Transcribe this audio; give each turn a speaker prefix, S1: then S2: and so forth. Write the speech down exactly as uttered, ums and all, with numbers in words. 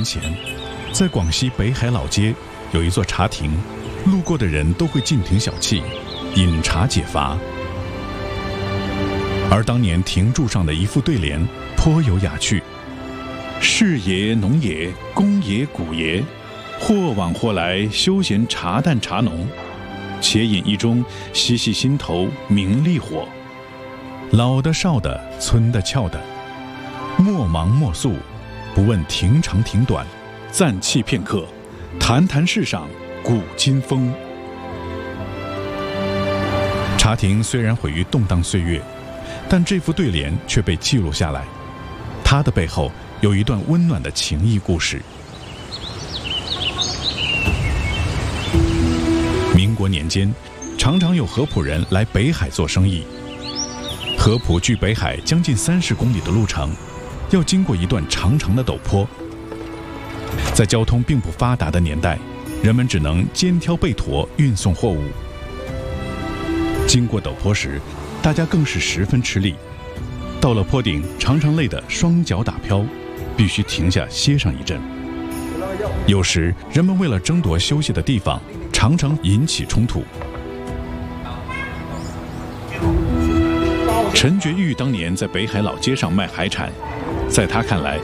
S1: 年前，在广西北海老街有一座茶亭，路过的人都会进亭小憩，饮茶解乏。而当年亭柱上的一副对联颇有雅趣：士爷、农爷、工爷、谷爷，或往或来，休闲茶淡茶浓，且饮一盅，洗洗心头，明力火。老的、少的、村的、俏的，莫忙莫诉，不问亭长亭短，暂憩片刻，谈谈世上古今风。茶亭虽然毁于动荡岁月，但这副对联却被记录下来，它的背后有一段温暖的情谊故事。民国年间，常常有合浦人来北海做生意。合浦距北海将近三十公里的路程，要经过一段长长的陡坡。在交通并不发达的年代，人们只能肩挑背驮运送货物。经过陡坡时，大家更是十分吃力。到了坡顶，常常累得双脚打飘，必须停下歇上一阵。有时，人们为了争夺休息的地方，常常引起冲突。陈觉玉当年在北海老街上卖海产，在他看来，